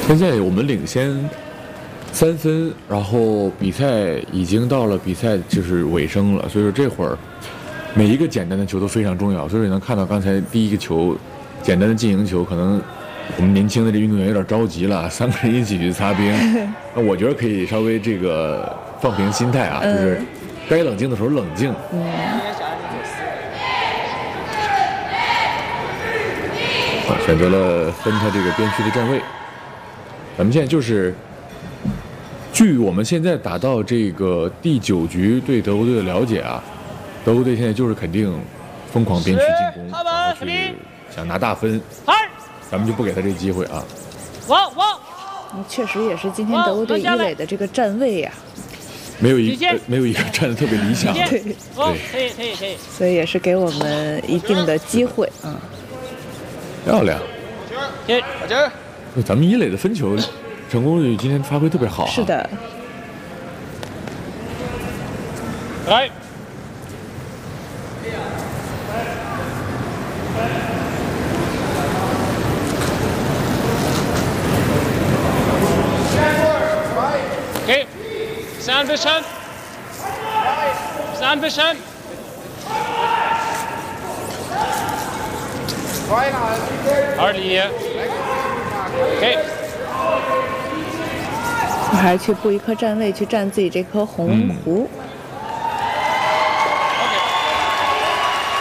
现在我们领先3分，然后比赛已经到了比赛就是尾声了，所以说这会儿每一个简单的球都非常重要。所以说你能看到刚才第一个球简单的进行球，可能我们年轻的这运动员有点着急了，3个人一起去擦边。那我觉得可以稍微这个放平心态啊，就是该冷静的时候冷静。选择了分他这个边区的站位。咱们现在就是，据我们现在打到这个第9局对德国队的了解啊，德国队现在就是肯定疯狂边区进攻，然后去想拿大分，咱们就不给他这个机会啊。 确实也是今天德国队一垒的这个站位呀、 没有一个站得特别理想， 对， 可以， 所以也是给我们一定的机会啊。 漂亮，咱们一垒的分球成功率今天发挥特别好、啊。 是的。 来。Okay, Sound bisschen. Sound bisschen. 2厘 OK 还去布一颗站位去站自己这颗红弧。